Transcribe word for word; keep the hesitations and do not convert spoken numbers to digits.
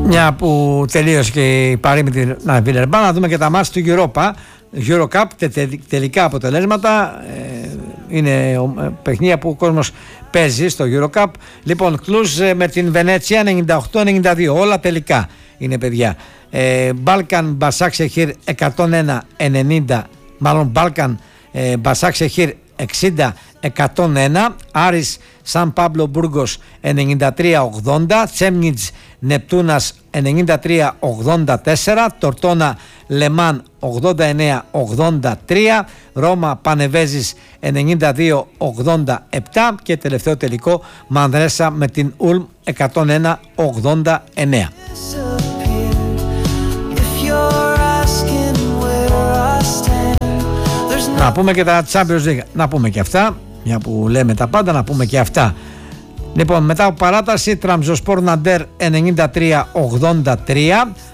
Μια που τελείωσε και η παρή με την Βιλερμπάν, να δούμε και τα μάτς του Europa, Euro Cup, τε, τε, τελικά αποτελέσματα. Ε, είναι παιχνίδια που ο κόσμος παίζει στο Euro Cup. Λοιπόν, Κλουζ με την Βενέτσια ενενήντα οκτώ ενενήντα δύο, όλα τελικά είναι, παιδιά. ε, Μπάλκαν Μπασάξεχιρ εκατόν ένα ενενήντα, μάλλον Μπάλκαν ε, Μπασάξεχιρ εξήντα εκατόν ένα, Άρης Σαν Πάμπλο Μπούργος ενενήντα τρία ογδόντα, Τσέμνιτς Νεπτούνας ενενήντα τρία ογδόντα τέσσερα, Τορτώνα Λεμάν ογδόντα εννέα ογδόντα τρία, Ρώμα Πανεβέζης ενενήντα δύο ογδόντα επτά και τελευταίο τελικό Μανρέσα με την Ουλμ εκατόν ένα ογδόντα εννέα. Να πούμε και τα Champions League, να πούμε και αυτά, μια που λέμε τα πάντα, να πούμε και αυτά. Λοιπόν, μετά από παράταση, Τραμζοσπόρ Ναντέρ ενενήντα τρία ογδόντα τρία,